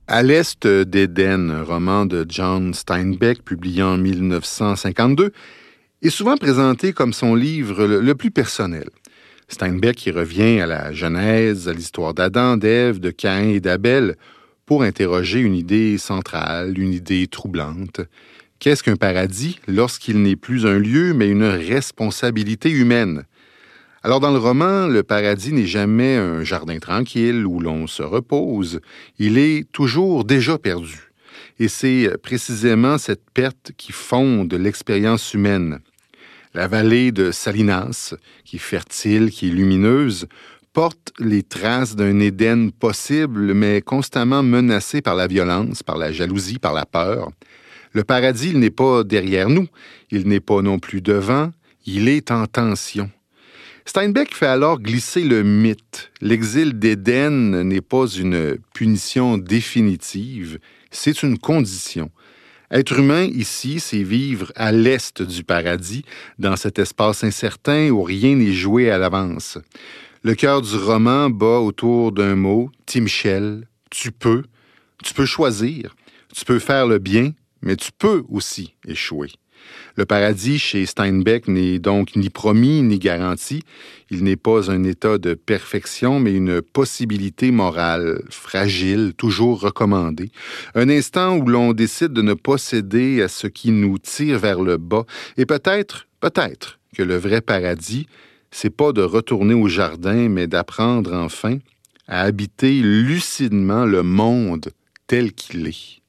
À l'Est d'Éden, un roman de John Steinbeck, publié en 1952, est souvent présenté comme son livre le plus personnel. Steinbeck y revient à la Genèse, à l'histoire d'Adam, d'Ève, de Caïn et d'Abel, pour interroger une idée centrale, une idée troublante. Qu'est-ce qu'un paradis lorsqu'il n'est plus un lieu, mais une responsabilité humaine? Alors, dans le roman, le paradis n'est jamais un jardin tranquille où l'on se repose. Il est toujours déjà perdu. Et c'est précisément cette perte qui fonde l'expérience humaine. La vallée de Salinas, qui est fertile, qui est lumineuse, porte les traces d'un Éden possible, mais constamment menacé par la violence, par la jalousie, par la peur. Le paradis, il n'est pas derrière nous, il n'est pas non plus devant, il est en tension. Steinbeck fait alors glisser le mythe. L'exil d'Éden n'est pas une punition définitive, c'est une condition. Être humain ici, c'est vivre à l'est du paradis, dans cet espace incertain où rien n'est joué à l'avance. Le cœur du roman bat autour d'un mot, Timshel, tu peux choisir, tu peux faire le bien, mais tu peux aussi échouer. Le paradis chez Steinbeck n'est donc ni promis ni garanti. Il n'est pas un état de perfection, mais une possibilité morale, fragile, toujours recommandée. Un instant où l'on décide de ne pas céder à ce qui nous tire vers le bas. Et peut-être que le vrai paradis, c'est pas de retourner au jardin, mais d'apprendre enfin à habiter lucidement le monde tel qu'il est.